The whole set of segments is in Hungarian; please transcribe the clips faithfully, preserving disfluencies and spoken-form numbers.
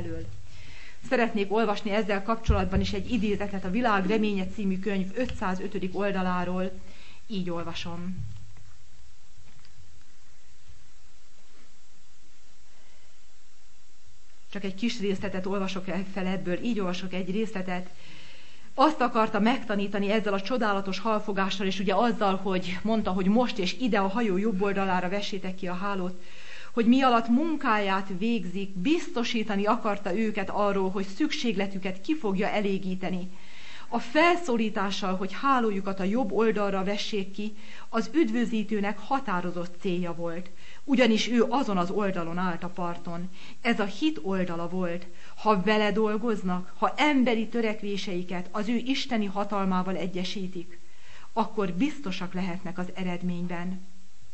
elől. Szeretnék olvasni ezzel kapcsolatban is egy idézetet a Világ reménye című könyv ötszázötödik oldaláról. Így olvasom. Csak egy kis részletet olvasok fel ebből, így olvasok egy részletet. Azt akarta megtanítani ezzel a csodálatos halfogással, és ugye azzal, hogy mondta, hogy most és ide a hajó jobb oldalára vessétek ki a hálót, hogy mi alatt munkáját végzik, biztosítani akarta őket arról, hogy szükségletüket ki fogja elégíteni. A felszólítással, hogy hálójukat a jobb oldalra vessék ki, az üdvözítőnek határozott célja volt. Ugyanis ő azon az oldalon állt a parton. Ez a hit oldala volt. Ha vele dolgoznak, ha emberi törekvéseiket az ő isteni hatalmával egyesítik, akkor biztosak lehetnek az eredményben.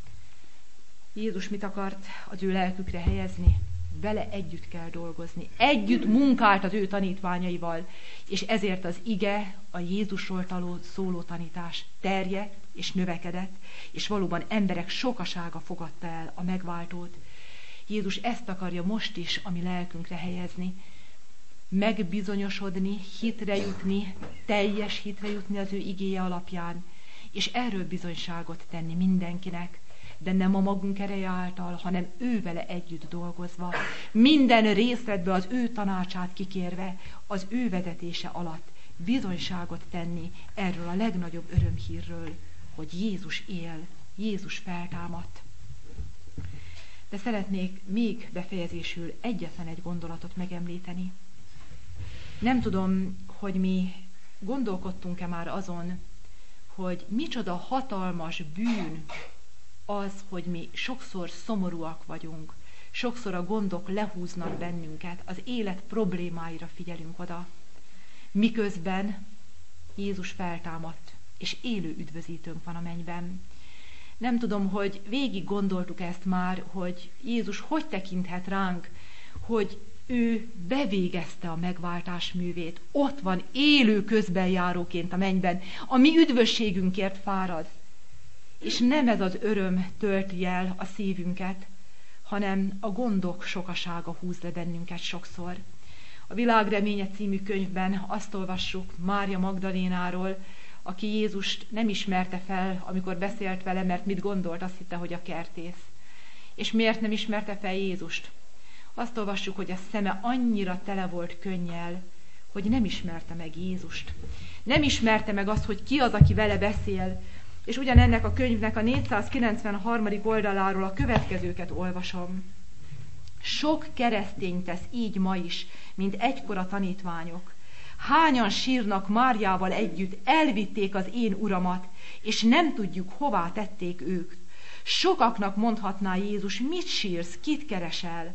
Jézus mit akart az ő lelkükre helyezni? Vele együtt kell dolgozni. Együtt munkált az ő tanítványaival, és ezért az ige, a Jézusról szóló tanítás terjedt és növekedett, és valóban emberek sokasága fogadta el a megváltót. Jézus ezt akarja most is a mi lelkünkre helyezni. Megbizonyosodni, hitre jutni, teljes hitre jutni az ő igéje alapján, és erről bizonyságot tenni mindenkinek, de nem a magunk ereje által, hanem ő vele együtt dolgozva, minden részletbe az ő tanácsát kikérve, az ő vezetése alatt bizonyságot tenni erről a legnagyobb örömhírről, hogy Jézus él, Jézus feltámadt. De szeretnék még befejezésül egyetlen egy gondolatot megemlíteni. Nem tudom, hogy mi gondolkodtunk-e már azon, hogy micsoda hatalmas bűn az, hogy mi sokszor szomorúak vagyunk, sokszor a gondok lehúznak bennünket, az élet problémáira figyelünk oda. Miközben Jézus feltámadt, és élő üdvözítőnk van a mennyben. Nem tudom, hogy végig gondoltuk ezt már, hogy Jézus hogy tekinthet ránk, hogy ő bevégezte a megváltás művét. Ott van élő közbenjáróként a mennyben, a mi üdvösségünkért fárad. És nem ez az öröm tölti el a szívünket, hanem a gondok sokasága húz le bennünket sokszor. A Világ reménye című könyvben azt olvassuk Mária Magdalénáról, aki Jézust nem ismerte fel, amikor beszélt vele, mert mit gondolt, azt hitte, hogy a kertész. És miért nem ismerte fel Jézust? Azt olvassuk, hogy a szeme annyira tele volt könnyel, hogy nem ismerte meg Jézust. Nem ismerte meg azt, hogy ki az, aki vele beszél. És ugyanennek a könyvnek a négyszázkilencvenharmadik oldaláról a következőket olvasom. Sok keresztény tesz így ma is, mint egykor a tanítványok. Hányan sírnak Máriával együtt, elvitték az én uramat, és nem tudjuk, hová tették ők. Sokaknak mondhatná Jézus, mit sírsz, kit keresel?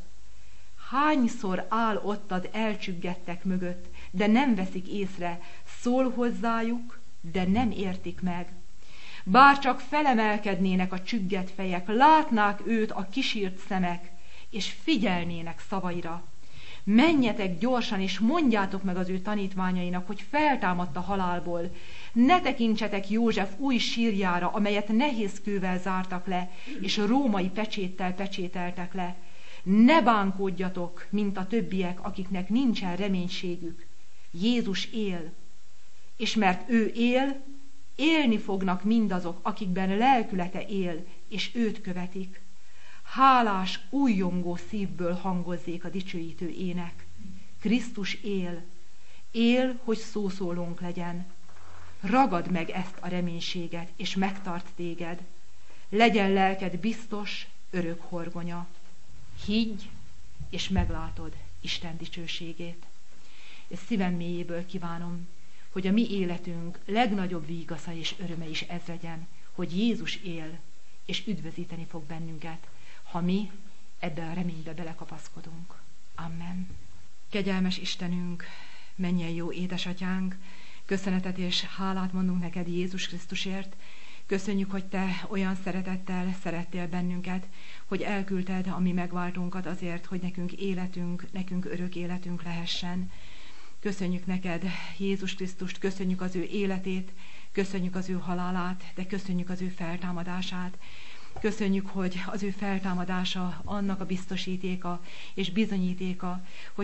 Hányszor áll ott az elcsüggettek mögött, de nem veszik észre, szól hozzájuk, de nem értik meg. Bár csak felemelkednének a csügget fejek, látnák őt a kisírt szemek, és figyelnének szavaira. Menjetek gyorsan, és mondjátok meg az ő tanítványainak, hogy feltámadt a halálból. Ne tekintsetek József új sírjára, amelyet nehéz kővel zártak le, és római pecséttel pecsételtek le. Ne bánkódjatok, mint a többiek, akiknek nincsen reménységük. Jézus él, és mert ő él, élni fognak mindazok, akikben lelkülete él, és őt követik. Hálás, újjongó szívből hangozzék a dicsőítő ének. Krisztus él, él, hogy szószólónk legyen. Ragad meg ezt a reménységet, és megtart téged. Legyen lelked biztos, örök horgonya. Higgy, és meglátod Isten dicsőségét. És szívem mélyéből kívánom, hogy a mi életünk legnagyobb vígasza és öröme is ez legyen, hogy Jézus él, és üdvözíteni fog bennünket, ha mi ebbe a reménybe belekapaszkodunk. Amen. Kegyelmes Istenünk, mennyei jó édesatyánk, köszönetet és hálát mondunk neked Jézus Krisztusért. Köszönjük, hogy te olyan szeretettel szerettél bennünket, hogy elküldted a mi megváltónkat azért, hogy nekünk életünk, nekünk örök életünk lehessen. Köszönjük neked Jézus Krisztust, köszönjük az ő életét, köszönjük az ő halálát, de köszönjük az ő feltámadását. Köszönjük, hogy az ő feltámadása annak a biztosítéka és bizonyítéka, hogy